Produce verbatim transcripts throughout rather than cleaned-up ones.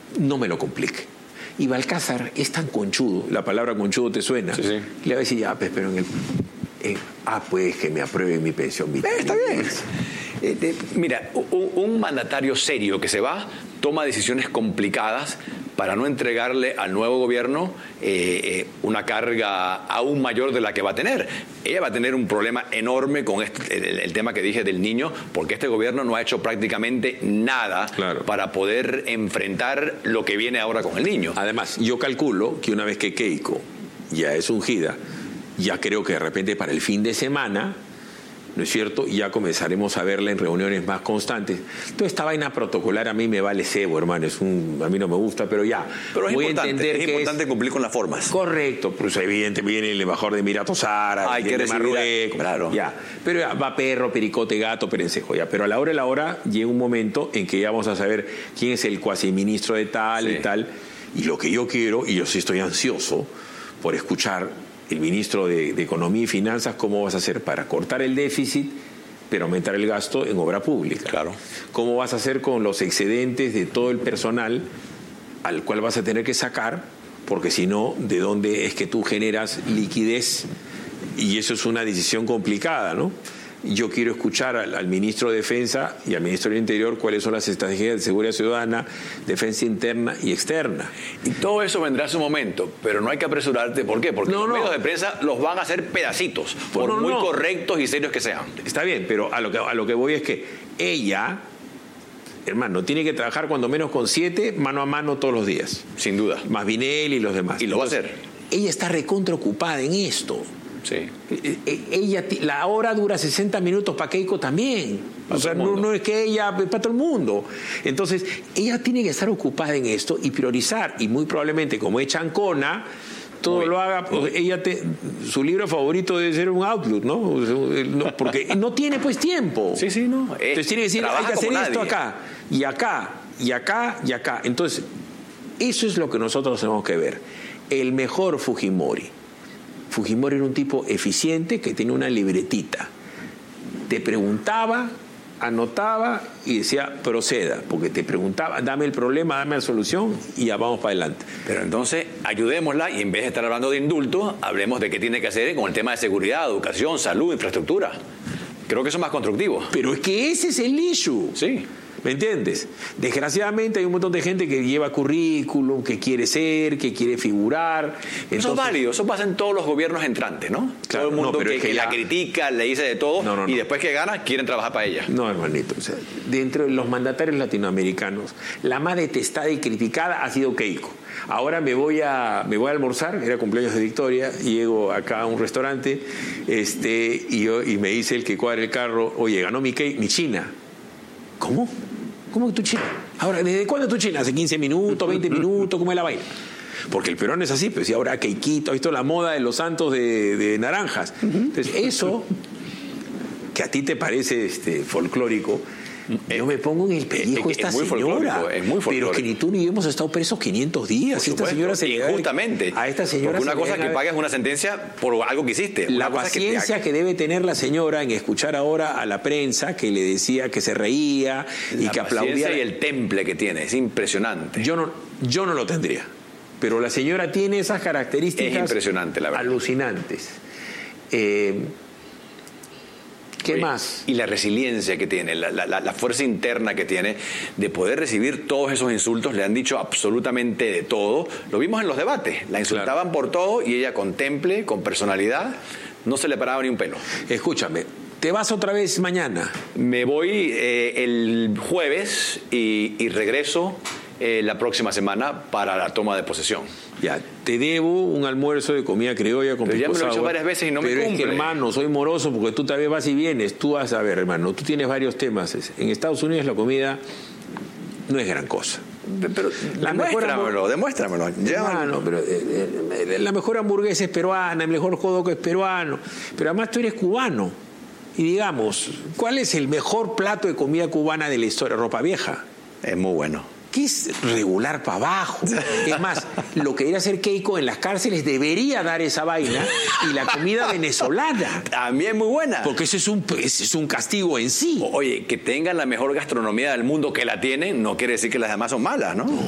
no me lo complique. Y Balcázar es tan conchudo, la palabra conchudo te suena. Sí, sí. Le va a decir, ya, pues, pero en el... Eh, ah, pues que me apruebe mi pensión vitalicia. Eh, está bien. Eh, eh, mira, un, un mandatario serio que se va toma decisiones complicadas para no entregarle al nuevo gobierno eh, eh, una carga aún mayor de la que va a tener. Ella va a tener un problema enorme con este, el, el tema que dije del niño, porque este gobierno no ha hecho prácticamente nada claro. para poder enfrentar lo que viene ahora con el niño. Además, yo calculo que una vez que Keiko ya es ungida, ya creo que de repente para el fin de semana, ¿no es cierto?, ya comenzaremos a verla en reuniones más constantes. Toda esta vaina protocolar a mí me vale cebo, hermano, es un, a mí no me gusta, pero ya. Pero es voy importante, a entender es que importante es cumplir con las formas. Correcto, pues evidente viene el embajador de Emiratos Árabes, Hay que de recibir, Marruecos, claro. ya. Pero ya va perro, pericote, gato, perencejo, ya. Pero a la hora de la hora llega un momento en que ya vamos a saber quién es el cuasiministro de tal sí. y tal. Y lo que yo quiero, y yo sí estoy ansioso por escuchar el ministro de, de Economía y Finanzas, cómo vas a hacer para cortar el déficit, pero aumentar el gasto en obra pública. Claro. ¿Cómo vas a hacer con los excedentes de todo el personal al cual vas a tener que sacar? Porque si no, ¿de dónde es que tú generas liquidez? Y eso es una decisión complicada, ¿no? Yo quiero escuchar al, al ministro de Defensa y al ministro del Interior cuáles son las estrategias de seguridad ciudadana, defensa interna y externa. Y todo eso vendrá a su momento, pero no hay que apresurarte. ¿Por qué? Porque no, los no. medios de prensa los van a hacer pedacitos, por no, muy no. correctos y serios que sean. Está bien, pero a lo que, a lo que voy es que ella, hermano, tiene que trabajar cuando menos con siete, mano a mano todos los días. Sin duda. Más Vinel y los demás. Y lo Entonces, va a hacer. Ella está recontra ocupada en esto. Sí. Ella, la hora dura sesenta minutos para Keiko también. Para o sea, todo el no, mundo. no es que ella, para todo el mundo. Entonces, ella tiene que estar ocupada en esto y priorizar. Y muy probablemente, como es chancona, todo muy, lo haga. muy. Ella te, su libro favorito debe ser un Outlook, ¿no? Porque no tiene pues tiempo. Sí, sí, no. Entonces tiene que decir, hay que hacer esto nadie. acá, y acá, y acá, y acá. Entonces, eso es lo que nosotros tenemos que ver. El mejor Fujimori. Fujimori era un tipo eficiente que tenía una libretita. Te preguntaba, anotaba y decía, proceda, porque te preguntaba, dame el problema, dame la solución y ya vamos para adelante. Pero entonces, ayudémosla y en vez de estar hablando de indulto, hablemos de qué tiene que hacer con el tema de seguridad, educación, salud, infraestructura. Creo que eso es más constructivo. Pero es que ese es el issue. Sí. ¿Me entiendes? Desgraciadamente hay un montón de gente que lleva currículum, que quiere ser, que quiere figurar. Entonces... Eso es válido, eso pasa en todos los gobiernos entrantes, ¿no? Claro, todo el mundo no, pero que, es que que la... la critica, le dice de todo, no, no, y no. después que gana, quieren trabajar para ella. No, hermanito. O sea, dentro de los mandatarios latinoamericanos, la más detestada y criticada ha sido Keiko. Ahora me voy a me voy a almorzar, era cumpleaños de Victoria, y llego acá a un restaurante, este, y, yo, y me dice el que cuadra el carro, oye, ganó mi, Keiko, mi China. ¿Cómo? ¿Cómo que tu China? Ahora, ¿desde cuándo tu China? ¿Hace quince minutos, veinte minutos? ¿Cómo es la vaina? Porque el peruano es así, pues, y ahora Keikito, ha visto la moda de los santos de, de naranjas. Entonces, eso, que a ti te parece este, folclórico, yo me pongo en el pellejo de esta es muy señora. Es muy pero que ni tú ni yo hemos estado presos quinientos días. Por esta señora se le da- Justamente. a esta señora Porque una se le cosa da- es que pagas una sentencia por algo que hiciste. La Una cosa es que te- paciencia que debe tener la señora en escuchar ahora a la prensa que le decía que se reía y la que aplaudía. paciencia y el temple que tiene, es impresionante. Yo no, yo no lo tendría. Pero la señora tiene esas características Es impresionante, la verdad. alucinantes. Eh, ¿Qué Oye, más? Y la resiliencia que tiene, la, la, la fuerza interna que tiene de poder recibir todos esos insultos. Le han dicho absolutamente de todo. Lo vimos en los debates. La insultaban claro. por todo y ella con temple, con personalidad, no se le paraba ni un pelo. Escúchame, ¿te vas otra vez mañana? Me voy eh, el jueves y, y regreso eh, la próxima semana para la toma de posesión. Ya, te debo un almuerzo de comida criolla con Pero ya pisco me lo he hecho sour, varias veces y no me pero cumple. es que, hermano, soy moroso porque tú tal vez vas y vienes. Tú vas a ver, hermano, tú tienes varios temas. En Estados Unidos la comida no es gran cosa. Pero La demuéstramelo, mejor... demuéstramelo. Hermano, pero eh, eh, la mejor hamburguesa es peruana, el mejor hot dog es peruano. Pero además tú eres cubano. Y digamos, ¿cuál es el mejor plato de comida cubana de la historia? Ropa vieja. Es muy bueno. Que es regular para abajo. Es más, lo que debería hacer Keiko en las cárceles debería dar esa vaina y la comida venezolana. También muy buena. Porque eso es un, ese es un castigo en sí. Oye, que tengan la mejor gastronomía del mundo que la tienen, no quiere decir que las demás son malas, ¿no? No.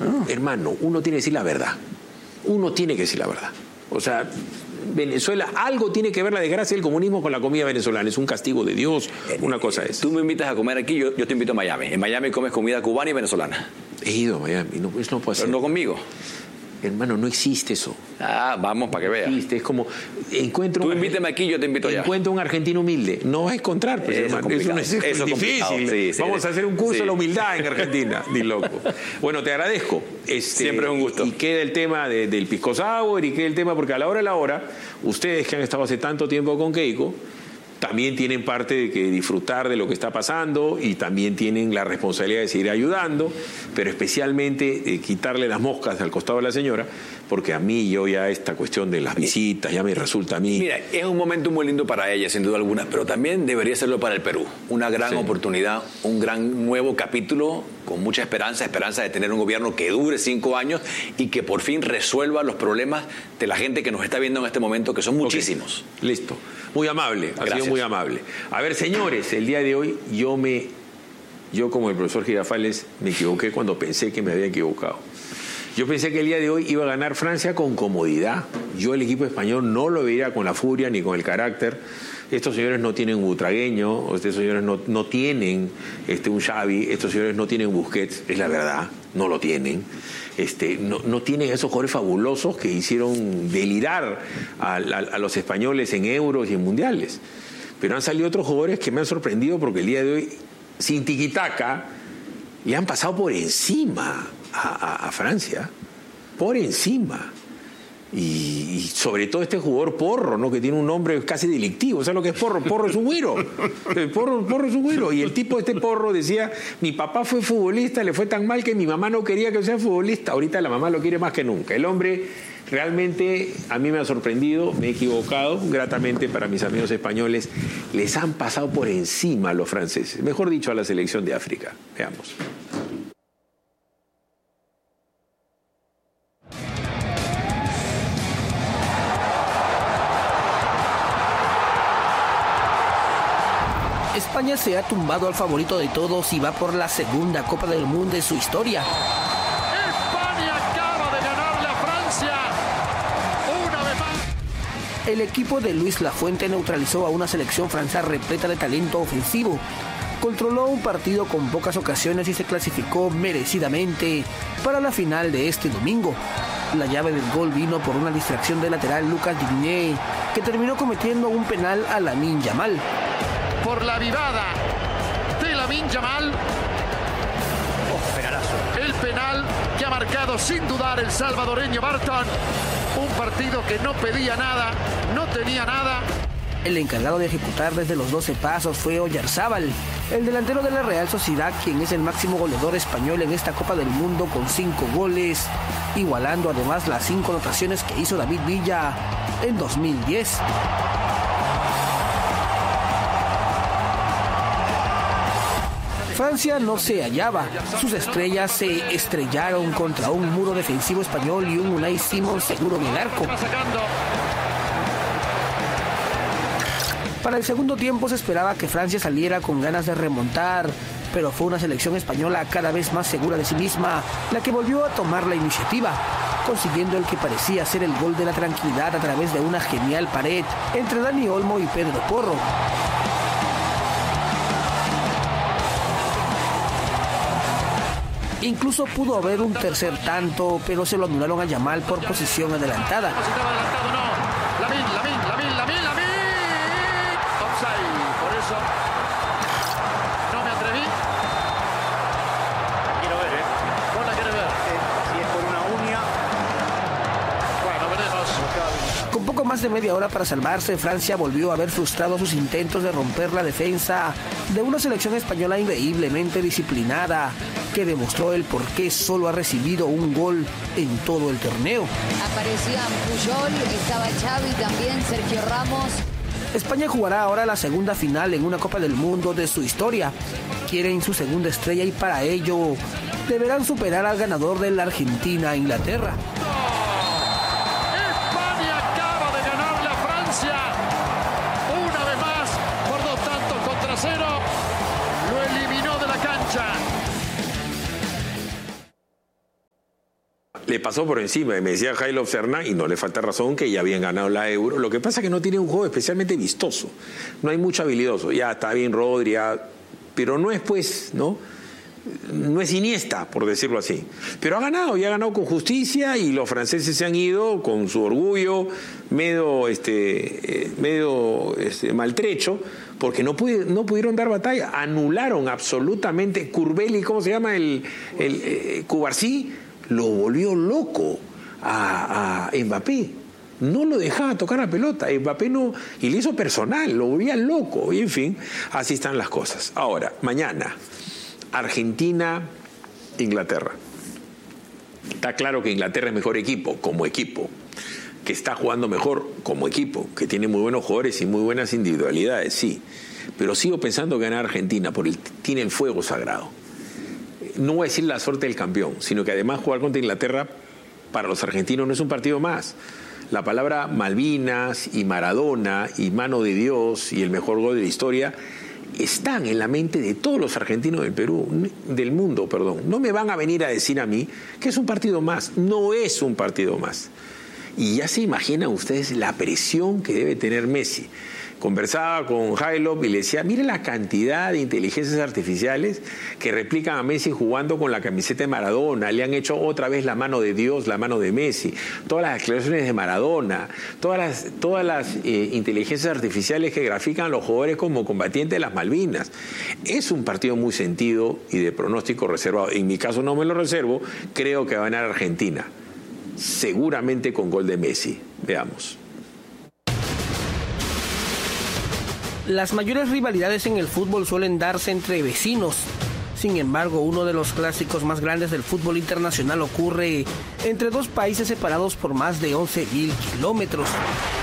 No. Hermano, uno tiene que decir la verdad. Uno tiene que decir la verdad. O sea, Venezuela, algo tiene que ver la desgracia del comunismo con la comida venezolana. Es un castigo de Dios, una cosa es. Tú me invitas a comer aquí, yo, yo te invito a Miami. En Miami comes comida cubana y venezolana. He ido a Miami, no, eso no puede ser. Pero no conmigo. Hermano, no existe eso. Ah, vamos para que veas. No existe, es como encuentro. Tú un invítame aquí, yo te invito allá. Encuentro un argentino humilde. No vas a encontrar, pues, eso hermano. Es eso no es, eso es difícil. Sí, sí, Vamos sí. a hacer un curso sí. de la humildad en Argentina, ni loco. Bueno, te agradezco. Este, Siempre es un gusto. Y queda el tema de, del pisco sour y queda el tema, porque a la hora de la hora, ustedes que han estado hace tanto tiempo con Keiko, también tienen parte de que disfrutar de lo que está pasando y también tienen la responsabilidad de seguir ayudando, pero especialmente eh, quitarle las moscas al costado de la señora, porque a mí yo ya esta cuestión de las visitas ya me resulta a mí. Mira, es un momento muy lindo para ella, sin duda alguna, pero también debería serlo para el Perú. Una gran sí. oportunidad, un gran nuevo capítulo con mucha esperanza, esperanza de tener un gobierno que dure cinco años y que por fin resuelva los problemas de la gente que nos está viendo en este momento, que son muchísimos. Okay. Listo. Muy amable, ha Gracias. sido muy amable. A ver, señores, el día de hoy yo me, yo como el profesor Girafales me equivoqué cuando pensé que me había equivocado. Yo pensé que el día de hoy iba a ganar Francia con comodidad. Yo el equipo español no lo veía con la furia ni con el carácter. Estos señores no tienen un butragueño, estos señores no, no tienen este, un Xavi, estos señores no tienen Busquets, es la verdad, no lo tienen. Este, no, no tienen esos jugadores fabulosos que hicieron delirar a, a, a los españoles en euros y en mundiales. Pero han salido otros jugadores que me han sorprendido porque el día de hoy, sin tiquitaca, le han pasado por encima a, a, a Francia, por encima. Y, y sobre todo este jugador Porro, ¿no? Que tiene un nombre casi delictivo. ¿Sabes lo que es Porro? Porro es un güiro. Porro, Porro es un güiro. Y el tipo este Porro decía, mi papá fue futbolista, le fue tan mal que mi mamá no quería que sea futbolista. Ahorita la mamá lo quiere más que nunca. El hombre realmente a mí me ha sorprendido, me he equivocado gratamente para mis amigos españoles. Les han pasado por encima a los franceses. Mejor dicho, a la selección de África. Veamos. España se ha tumbado al favorito de todos y va por la segunda Copa del Mundo de su historia. España acaba de ganarle a Francia. Una vez más. El equipo de Luis Lafuente neutralizó a una selección francesa repleta de talento ofensivo. Controló un partido con pocas ocasiones y se clasificó merecidamente para la final de este domingo. La llave del gol vino por una distracción del lateral Lucas Digne, que terminó cometiendo un penal a Lamine Yamal. Por la vivada de Lamine Yamal. Oh, penalazo. El penal que ha marcado sin dudar el salvadoreño Barton. Un partido que no pedía nada, no tenía nada. El encargado de ejecutar desde los doce pasos fue Oyarzábal, el delantero de la Real Sociedad, quien es el máximo goleador español en esta Copa del Mundo con cinco goles, igualando además las cinco anotaciones que hizo David Villa en dos mil diez. Francia no se hallaba. Sus estrellas se estrellaron contra un muro defensivo español y un Unai Simón seguro en el arco. Para el segundo tiempo se esperaba que Francia saliera con ganas de remontar, pero fue una selección española cada vez más segura de sí misma la que volvió a tomar la iniciativa, consiguiendo el que parecía ser el gol de la tranquilidad a través de una genial pared entre Dani Olmo y Pedro Porro. Incluso pudo haber un tercer tanto, pero se lo anularon a Yamal por posición adelantada. Lamine, Lamine, Lamine, Lamine, Lamine. Offside, por eso no me atreví. Quiero ver, ¿eh? ¿Vos la querés ver? Si es por una uña. Bueno, veremos. Con poco más de media hora para salvarse, Francia volvió a ver frustrados sus intentos de romper la defensa de una selección española increíblemente disciplinada, que demostró el por qué solo ha recibido un gol en todo el torneo. Aparecían Puyol, estaba Xavi también, Sergio Ramos. España jugará ahora la segunda final en una Copa del Mundo de su historia. Quieren su segunda estrella y para ello deberán superar al ganador de la Argentina-Inglaterra. España acaba de ganarle a Francia. Una vez más, por dos tantos contra cero. Lo eliminó de la cancha. le pasó por encima, me decía Jailo Serna, y no le falta razón, que ya habían ganado la Euro. Lo que pasa es que no tiene un juego especialmente vistoso, no hay mucho habilidoso. Ya está bien Rodri, ya, pero no es pues, ¿no? No es Iniesta, por decirlo así. Pero ha ganado, y ha ganado con justicia, y los franceses se han ido con su orgullo medio, este, eh, medio este, maltrecho, porque no, pude, no pudieron dar batalla. Anularon absolutamente. Courbeli, ¿cómo se llama? El, el eh, Cubarsí, lo volvió loco a, a Mbappé. No lo dejaba tocar la pelota. Mbappé no, y le hizo personal, lo volvía loco. Y en fin, así están las cosas. Ahora, mañana, Argentina, Inglaterra. Está claro que Inglaterra es mejor equipo, como equipo, que está jugando mejor como equipo, que tiene muy buenos jugadores y muy buenas individualidades, sí. Pero sigo pensando que ganar Argentina, porque tiene el fuego sagrado. No voy a decir la suerte del campeón, sino que además jugar contra Inglaterra para los argentinos no es un partido más. La palabra Malvinas y Maradona y mano de Dios y el mejor gol de la historia están en la mente de todos los argentinos del Perú, del mundo, perdón. No me van a venir a decir a mí que es un partido más. No es un partido más. Y ya se imaginan ustedes la presión que debe tener Messi. Conversaba con Jailov y le decía, mire la cantidad de inteligencias artificiales que replican a Messi jugando con la camiseta de Maradona. Le han hecho otra vez la mano de Dios, la mano de Messi. Todas las declaraciones de Maradona, todas las, todas las eh, inteligencias artificiales que grafican a los jugadores como combatientes de las Malvinas. Es un partido muy sentido y de pronóstico reservado. En mi caso no me lo reservo, creo que va a ganar Argentina. Seguramente con gol de Messi. Veamos. Las mayores rivalidades en el fútbol suelen darse entre vecinos. Sin embargo, uno de los clásicos más grandes del fútbol internacional ocurre entre dos países separados por más de once mil kilómetros.